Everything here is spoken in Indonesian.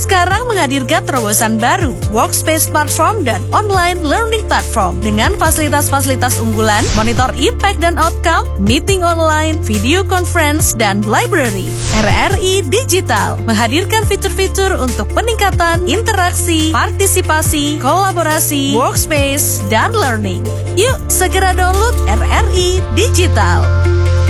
sekarang menghadirkan terobosan baru, Workspace Platform dan Online Learning Platform dengan fasilitas-fasilitas unggulan, monitor impact dan outcome, meeting online, video conference, dan library. RRI Digital menghadirkan fitur-fitur untuk peningkatan interaksi, partisipasi, kolaborasi, workspace, dan learning. Yuk, segera download RRI Digital.